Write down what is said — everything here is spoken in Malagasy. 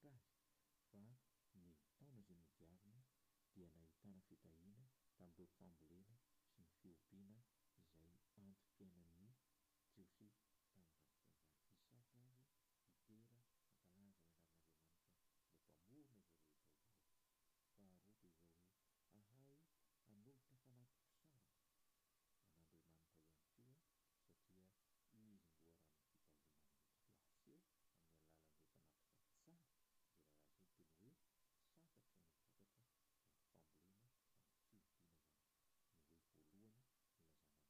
manapotra azy fa ny taona izay nodiavina dia nahitana fitahina tamin'ireo fambolena sy ny fiompiana